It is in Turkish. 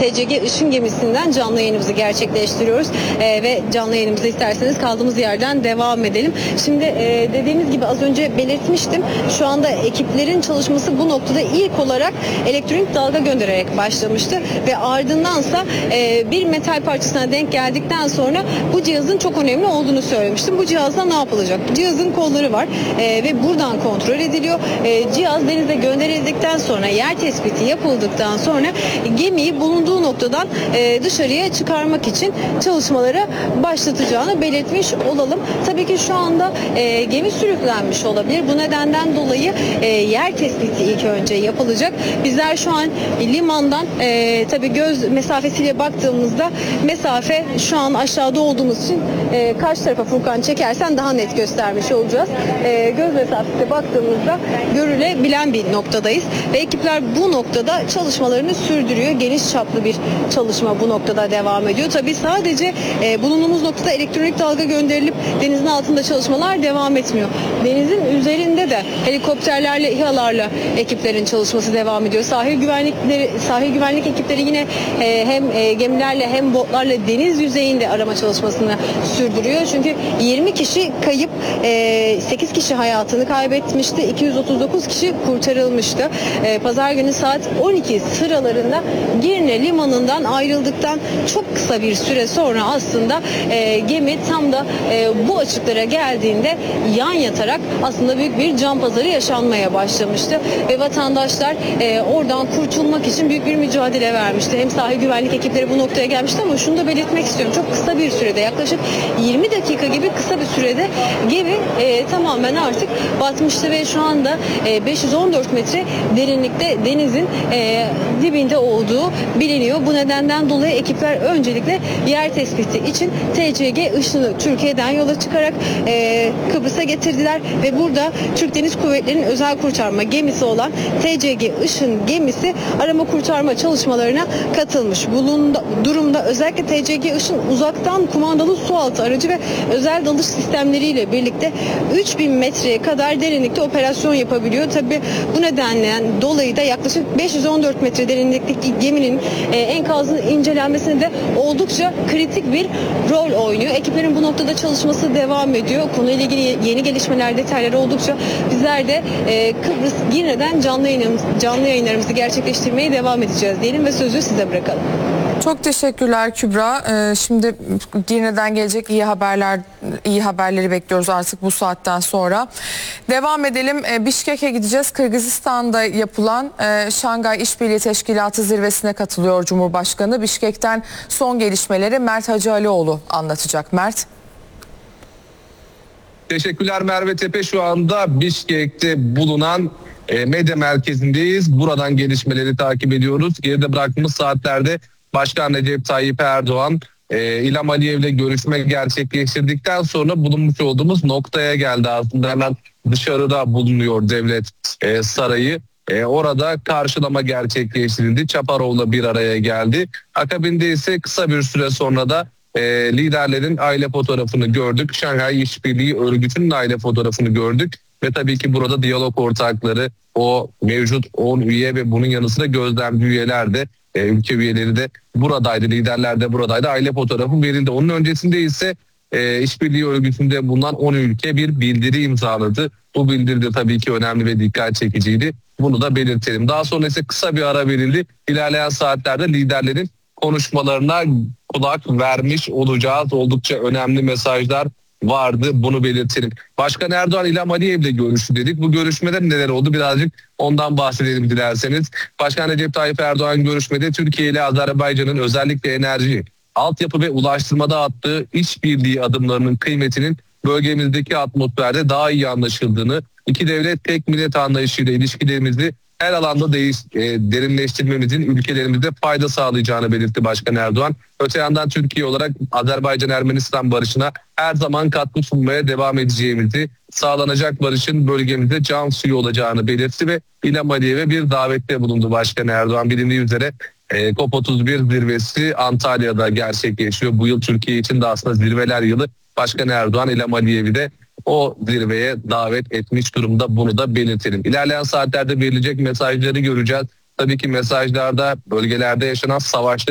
TCG Işın gemisinden canlı yayınımızı gerçekleştiriyoruz. Ve canlı yayınımızı isterseniz kaldığımız yerden devam edelim. Şimdi dediğimiz gibi az önce belirtmiştim. Şu anda ekiplerin çalışması bu noktada ilk olarak elektronik dalga göndererek başlamıştı. Ve ardındansa bir metal parçasına denk geldikten sonra bu cihazın çok önemli olduğunu söylemiştim. Bu cihazda ne yapılacak? Cihazın kolları var ve buradan kontrol ediliyor. Cihaz denize gönderildikten sonra, yer tespiti yapıldıktan sonra gemiyi bulunduğu noktadan dışarıya çıkarmak için çalışmaları başlatacağını belirtmiş olalım. Tabii ki şu anda gemi sürüklenmiş olabilir. Bu nedenden dolayı yer tespiti ilk önce yapılacak. Bizler şu an limandan tabii göz mesafesiyle baktığımızda mesafe şu an aşağıda olduğumuz için karşı tarafa Furkan çekersen daha net göstermiş olacağız. Göz mesafesiyle baktığımızda görülebilen bir noktadayız ve ekipler bu noktada çalışmalarını sürdürüyor. Geniş çaplı bir çalışma bu noktada devam ediyor. Tabii sadece bulunduğumuz noktada elektronik dalga gönderilip denizin altında çalışmalar devam etmiyor. Denizin üzerinde de helikopterlerle, İHA'larla ekiplerin çalışması devam ediyor. Sahil güvenlik ekipleri yine hem gemilerle hem botlarla deniz yüzeyinde arama çalışmasını sürdürüyor. Çünkü 20 kişi kayıp, 8 kişi hayatını kaybetmişti. 239 kişi kurtarılmıştı. Pazar günü saat 12 sıralarında Girne limanından ayrıldıktan çok kısa bir süre sonra aslında gemi tam da bu açıklara geldiğinde yan yatarak aslında büyük bir can pazarı yaşanmaya başlamıştı. Ve vatandaşlar oradan kurtulmak için büyük bir mücadele vermişti. Hem sahil güvenlik ekipleri bu noktaya gelmişti ama şunu da belirtmek istiyorum. Çok kısa bir sürede, yaklaşık 20 dakika gibi kısa bir sürede gemi tamamen artık batmıştı ve şu anda 514 metre derinlikte denizin dibinde olduğu biliniyor. Bu nedenden dolayı ekipler öncelikle yer tespiti için TCG Işın'ı Türkiye'den yola çıkarak Kıbrıs'a getirdiler ve burada Türk Deniz Kuvvetleri'nin özel kurtarma gemisi olan TCG Işın gemisi arama kurtarma çalışmalarına katılmış. Durumda özellikle TCG Işın uzaktan kumandalı sualtı aracı ve özel dalış sistemleriyle birlikte 3000 metreye kadar derinlikte operasyon yapabiliyor. Tabii bu nedenden dolayı da yaklaşık 514 metre derinlikteki geminin enkazının incelenmesinde de oldukça kritik bir rol oynuyor. Ekiplerin bu noktada çalışması devam ediyor. Konuyla ilgili yeni gelişmeler, detayları oldukça bizler de Kıbrıs Girne'den canlı yayınlarımızı gerçekleştirmeye devam edeceğiz diyelim ve sözü size bırakalım. Çok teşekkürler Kübra. Şimdi Girne'den gelecek iyi haberleri bekliyoruz artık bu saatten sonra. Devam edelim. Bişkek'e gideceğiz. Kırgızistan'da yapılan Şangay İşbirliği Teşkilatı zirvesine katılıyor Cumhurbaşkanı. Bişkek'ten son gelişmeleri Mert Hacıalioğlu anlatacak. Mert. Teşekkürler Merve Tepe. Şu anda Bişkek'te bulunan medya merkezindeyiz. Buradan gelişmeleri takip ediyoruz. Geride bıraktığımız saatlerde Başkan Recep Tayyip Erdoğan İlham Aliyev'le görüşme gerçekleştirdikten sonra bulunmuş olduğumuz noktaya geldi. Aslında hemen dışarıda bulunuyor devlet sarayı. Orada karşılama gerçekleştirildi. Çaparov'la bir araya geldi. Akabinde ise kısa bir süre sonra da liderlerin aile fotoğrafını gördük. Şanghay İşbirliği Örgütü'nün aile fotoğrafını gördük. Ve tabii ki burada diyalog ortakları, o mevcut 10 üye ve bunun yanı sıra gözlemci üyeler de, ülke üyeleri de buradaydı, liderler de buradaydı. Aile fotoğrafı verildi. Onun öncesinde ise İşbirliği Örgütü'nde bulunan 10 ülke bir bildiri imzaladı. Bu bildiri de tabii ki önemli ve dikkat çekiciydi. Bunu da belirtelim. Daha sonra ise kısa bir ara verildi. İlerleyen saatlerde liderlerin konuşmalarına kulak vermiş olacağız. Oldukça önemli mesajlar vardı, bunu belirtelim. Başkan Erdoğan İlham Aliyev'le görüştü dedik. Bu görüşmede neler oldu birazcık ondan bahsedelim dilerseniz. Başkan Recep Tayyip Erdoğan görüşmede Türkiye ile Azerbaycan'ın özellikle enerji, altyapı ve ulaştırmada attığı işbirliği adımlarının kıymetinin bölgemizdeki atmosferde daha iyi anlaşıldığını, iki devlet tek millet anlayışıyla ilişkilerimizi her alanda derinleştirmemizin ülkelerimizde fayda sağlayacağını belirtti Başkan Erdoğan. Öte yandan Türkiye olarak Azerbaycan-Ermenistan barışına her zaman katkı sunmaya devam edeceğimizi, sağlanacak barışın bölgemizde can suyu olacağını belirtti ve İlham Aliyev'e bir davette bulundu Başkan Erdoğan. Bilindiği üzere COP31 zirvesi Antalya'da gerçekleşiyor. Bu yıl Türkiye için de aslında zirveler yılı. Başkan Erdoğan İlham Aliyev'i de o zirveye davet etmiş durumda, bunu da belirtelim. İlerleyen saatlerde verilecek mesajları göreceğiz. Tabii ki mesajlarda bölgelerde yaşanan savaşları